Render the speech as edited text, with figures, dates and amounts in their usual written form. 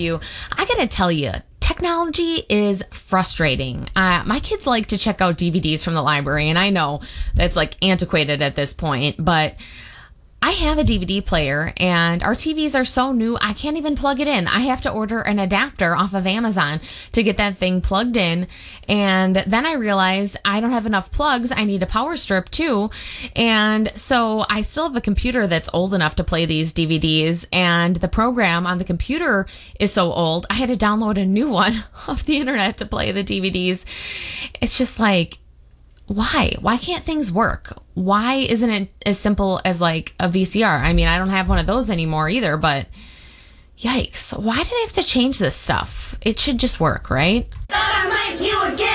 you. I gotta tell you, technology is frustrating. My kids like to check out DVDs from the library, and I know that's like antiquated at this point, but I have a DVD player and our TVs are so new, I can't even plug it in. I have to order an adapter off of Amazon to get that thing plugged in. And then I realized I don't have enough plugs. I need a power strip too. And so I still have a computer that's old enough to play these DVDs. And the program on the computer is so old, I had to download a new one off the internet to play the DVDs. It's just like, why? Why can't things work? Why isn't it as simple as like a VCR? I mean, I don't have one of those anymore either, but yikes. Why do they have to change this stuff? It should just work, right? Thought I might you again.